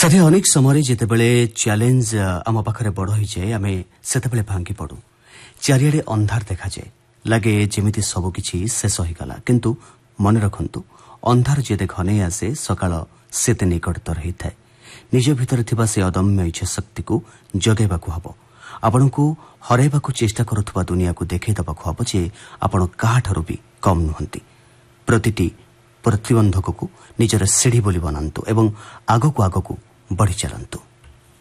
साथी अनेक समय जितेबले चैलेंज आम पाखरे बड़ हो जाए आम से भांगी पड़ू चारिड़े अंधार देखा जाए लगे जमी सबकि शेष होगला किंतु मन रखु अंधार जिते घने आसे सकाळ सेते निकटतर होता है निज भितर थिबा से अदम्य इच्छा शक्ति को जगेबाकू हबो आपण को हरैबाकू चेष्टा करुवा दुनिया को देखा हम जे आपण काहाठारू भी कम नुहंती प्रतिटी प्रतिबंधक को निजर सीढ़ी बोली बनातु एवं आगकू बढ़ी चलतु।